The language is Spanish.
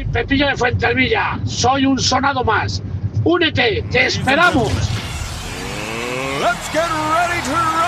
Pepillo de Fuentervilla, soy un sonado más. Únete, te esperamos. Let's get ready to